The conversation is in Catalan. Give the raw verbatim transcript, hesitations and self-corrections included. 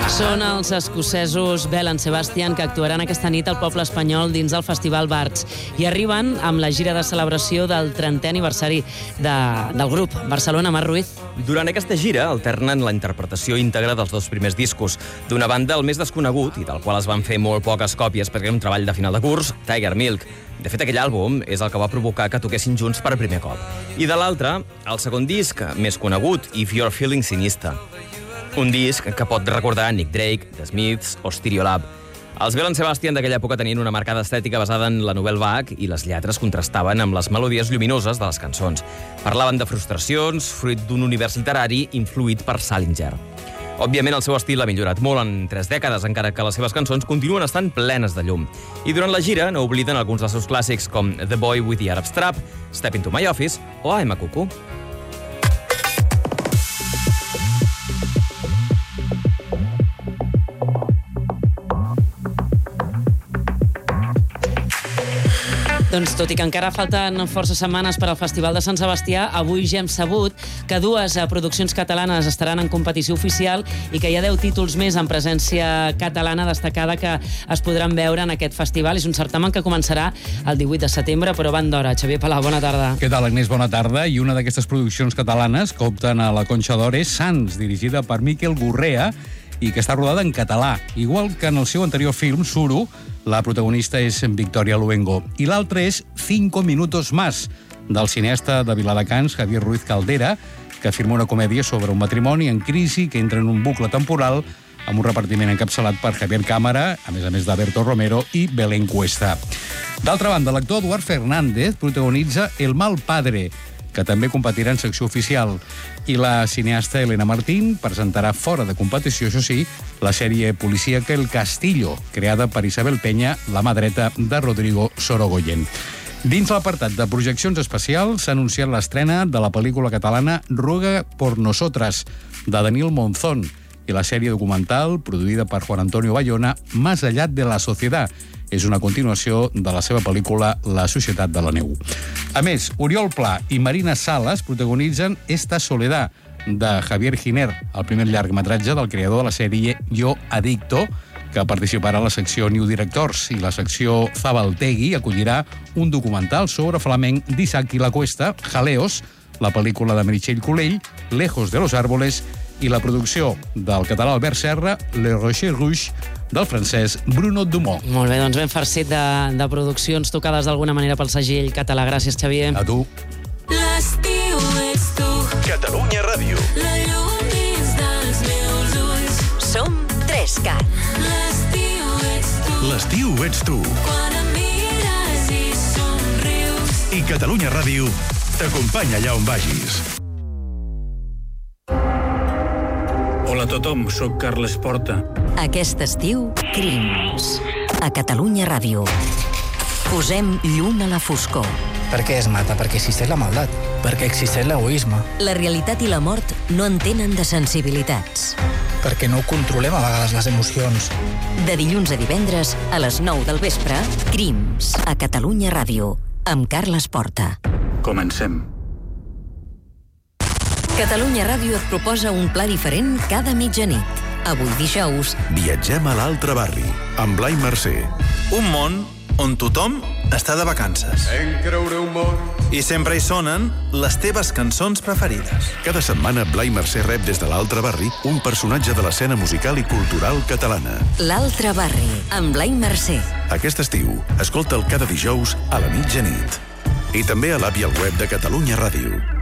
Són els escocesos Bell and Sebastian que actuaran aquesta nit al poble espanyol dins del Festival Barts i arriben amb la gira de celebració del trentè aniversari de, del grup. Barcelona, Mar Ruiz. Durant aquesta gira alternen la interpretació íntegra dels dos primers discos d'una banda el més desconegut i del qual es van fer molt poques còpies perquè era un treball de final de curs, Tiger Milk. De fet, aquell àlbum és el que va provocar que toquessin junts per primer cop. I de l'altre, el segon disc, més conegut, If You're Feeling Sinister. Un disc que pot recordar Nick Drake, The Smiths o Stereolab. Els Bell and Sebastian d'aquella època tenien una marcada estètica basada en la Nouvelle Vague i les lletres contrastaven amb les melodies lluminoses de les cançons. Parlaven de frustracions, fruit d'un univers literari influït per Salinger. Òbviament, el seu estil ha millorat molt en tres dècades, encara que les seves cançons continuen estant plenes de llum. I durant la gira no obliden alguns dels seus clàssics com The Boy with the Arab Strap, Step into My Office o I'm a Cuckoo. Doncs tot i que encara falten força setmanes per al Festival de Sant Sebastià, avui ja hem sabut que dues produccions catalanes estaran en competició oficial i que hi ha deu títols més en presència catalana destacada que es podran veure en aquest festival. És un certamen que començarà el divuit de setembre, però van d'hora. Xavier Palau, bona tarda. Què tal, Agnès? Bona tarda. I una d'aquestes produccions catalanes que opten a la Conxa d'Or és Sants, dirigida per Miquel Gurrea, i que està rodada en català. Igual que en el seu anterior film, Suro, la protagonista és Victoria Luengo. I l'altre és Cinco minutos más, del cineasta de Viladecans, Javier Ruiz Caldera, que firma una comèdia sobre un matrimoni en crisi que entra en un bucle temporal amb un repartiment encapçalat per Javier Cámara, a més a més d'Alberto Romero i Belén Cuesta. D'altra banda, l'actor Eduard Fernández protagonitza El mal padre, que també competirà en secció oficial. I la cineasta Elena Martín presentarà fora de competició, això sí, la sèrie policíaca El Castillo, creada per Isabel Peña, la mà dreta de Rodrigo Sorogoyen. Dins l'apartat de projeccions especials s'ha anunciat l'estrena de la pel·lícula catalana Ruega por nosotras, de Daniel Monzón, i la sèrie documental, produïda per Juan Antonio Bayona, Más allá de la sociedad. És una continuació de la seva pel·lícula La societat de la neu. A més, Oriol Pla i Marina Salas protagonitzen Esta soledad, de Javier Giner, el primer llargmetratge del creador de la sèrie Yo Adicto, que participarà a la secció New Directors, i la secció Zabaltegui acollirà un documental sobre flamenc d'Isaac i la Cuesta, Jaleos, la pel·lícula de Meritxell Colell, Lejos de los árboles, i la producció del català Albert Serra, Le Rocher Rouge, del francès Bruno Dumont. Molt bé, doncs ben farcit de, de produccions tocades d'alguna manera pel segell català. Gràcies, Xavier. A tu. L'estiu ets tu. Catalunya Ràdio. La llum dins dels meus ulls. Som Trescat. L'estiu ets tu. L'estiu ets tu. Quan em mires i somrius. I Catalunya Ràdio t'acompanya allà on vagis. Hola a tothom, sóc Carles Porta. Aquest estiu, Crims. A Catalunya Ràdio. Posem llum a la foscor. Per què es mata? Perquè existeix la maldat. Perquè existeix l'egoisme. La realitat i la mort no entenen de sensibilitats. Perquè no controlem a vegades les emocions. De dilluns a divendres, a les nou del vespre, Crims. A Catalunya Ràdio. Amb Carles Porta. Comencem. Catalunya Ràdio et proposa un pla diferent cada mitjanit. Avui dijous... Viatgem a l'altre barri, amb Blai Mercè. Un món on tothom està de vacances. I sempre hi sonen les teves cançons preferides. Cada setmana Blai Mercè rep des de l'altre barri un personatge de l'escena musical i cultural catalana. L'altre barri, amb Blai Mercè. Aquest estiu, escolta'l cada dijous a la mitjanit. I també a l'app i al web de Catalunya Ràdio.